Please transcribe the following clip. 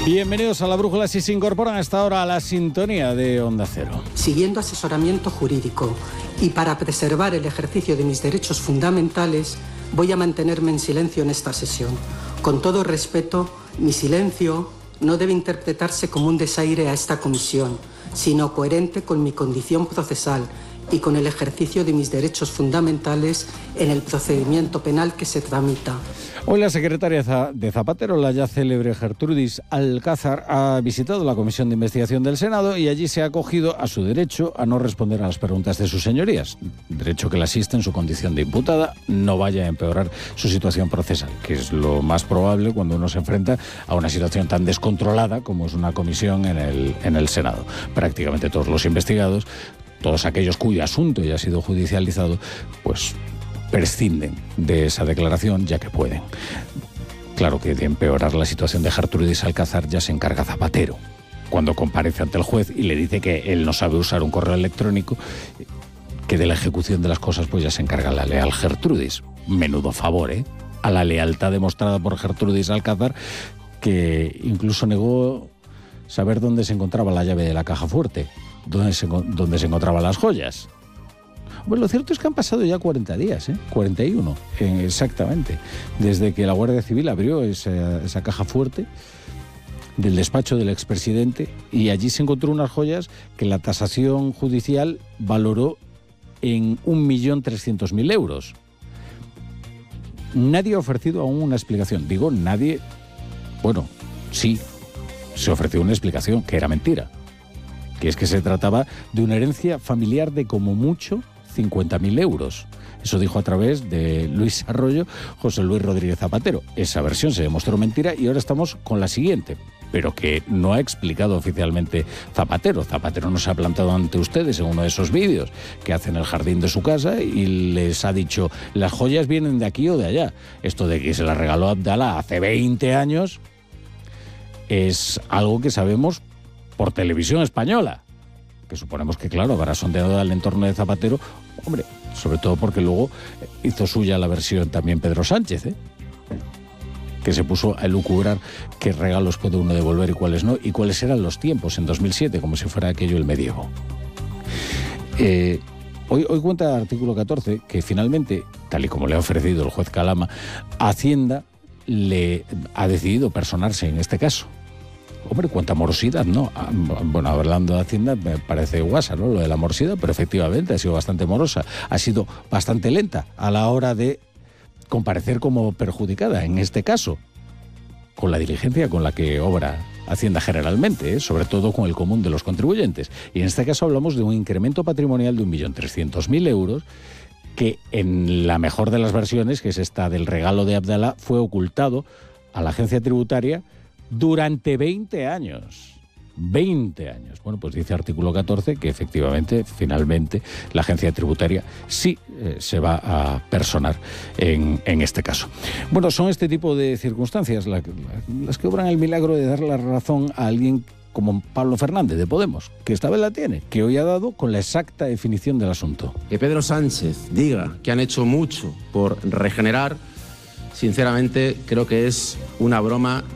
Bienvenidos a La Brújula. Si se incorporan hasta ahora a la sintonía de Onda Cero. Siguiendo asesoramiento jurídico y para preservar el ejercicio de mis derechos fundamentales, voy a mantenerme en silencio en esta sesión. Con todo respeto, mi silencio no debe interpretarse como un desaire a esta comisión, sino coherente con mi condición procesal y con el ejercicio de mis derechos fundamentales en el procedimiento penal que se tramita. Hoy la secretaria de Zapatero, la ya célebre Gertrudis Alcázar, ha visitado la Comisión de Investigación del Senado y allí se ha acogido a su derecho a no responder a las preguntas de sus señorías, derecho que le asiste en su condición de imputada, no vaya a empeorar su situación procesal, que es lo más probable cuando uno se enfrenta a una situación tan descontrolada como es una comisión en el Senado. Prácticamente todos los investigados, todos aquellos cuyo asunto ya ha sido judicializado, pues prescinden de esa declaración ya que pueden. Claro que de empeorar la situación de Gertrudis Alcázar ya se encarga Zapatero, cuando comparece ante el juez y le dice que él no sabe usar un correo electrónico, que de la ejecución de las cosas pues ya se encarga la leal Gertrudis. Menudo favor, a la lealtad demostrada por Gertrudis Alcázar, que incluso negó saber dónde se encontraba la llave de la caja fuerte, dónde se encontraban las joyas. Bueno, lo cierto es que han pasado ya 40 días, 41 exactamente, desde que la Guardia Civil abrió esa caja fuerte del despacho del expresidente y allí se encontró unas joyas que la tasación judicial valoró en 1.300.000 euros. Nadie ha ofrecido aún una explicación. Digo, nadie... Bueno, sí, se ofreció una explicación, que era mentira. Que es que se trataba de una herencia familiar de como mucho 50.000 euros. Eso dijo a través de Luis Arroyo José Luis Rodríguez Zapatero. Esa versión se demostró mentira y ahora estamos con la siguiente, pero que no ha explicado oficialmente Zapatero. Zapatero nos ha plantado ante ustedes en uno de esos vídeos que hace en el jardín de su casa y les ha dicho, las joyas vienen de aquí o de allá. Esto de que se las regaló Abdala hace 20 años es algo que sabemos por Televisión Española, que suponemos que, claro, habrá sondeado al entorno de Zapatero, hombre, sobre todo porque luego hizo suya la versión también Pedro Sánchez, que se puso a elucubrar qué regalos puede uno devolver y cuáles no, y cuáles eran los tiempos en 2007, como si fuera aquello el medievo. Hoy cuenta el artículo 14 que finalmente, tal y como le ha ofrecido el juez Calama, Hacienda le ha decidido personarse en este caso. Hombre, cuánta morosidad, ¿no? Bueno, hablando de Hacienda, me parece guasa, ¿no? Lo de la morosidad, pero efectivamente ha sido bastante morosa, ha sido bastante lenta a la hora de comparecer como perjudicada, en este caso, con la diligencia con la que obra Hacienda generalmente, sobre todo con el común de los contribuyentes. Y en este caso hablamos de un incremento patrimonial de 1.300.000 euros, que en la mejor de las versiones, que es esta del regalo de Abdala, fue ocultado a la agencia tributaria durante 20 años. 20 años. Bueno, pues dice artículo 14 que efectivamente, finalmente, la agencia tributaria sí se va a personar en este caso. Bueno, son este tipo de circunstancias las que obran el milagro de dar la razón a alguien como Pablo Fernández de Podemos, que esta vez la tiene, que hoy ha dado con la exacta definición del asunto. Que Pedro Sánchez diga que han hecho mucho por regenerar, sinceramente creo que es una broma